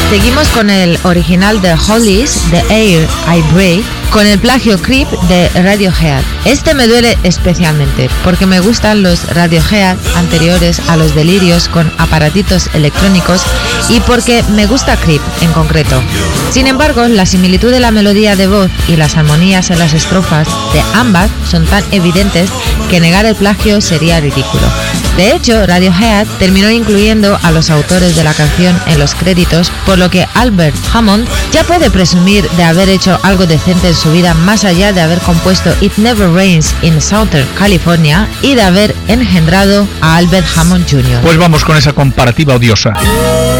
Seguimos con el original de Hollies, The Air I Breathe, con el plagio Creep de Radiohead. Este me duele especialmente porque me gustan los Radiohead anteriores a los delirios con aparatitos electrónicos y porque me gusta Creep en concreto. Sin embargo, la similitud de la melodía de voz y las armonías en las estrofas de ambas son tan evidentes que negar el plagio sería ridículo. De hecho, Radiohead terminó incluyendo a los autores de la canción en los créditos, por lo que Albert Hammond ya puede presumir de haber hecho algo decente en su vida más allá de haber compuesto It Never Rains in Southern California y de haber engendrado a Albert Hammond Jr. Pues vamos con esa comparativa odiosa.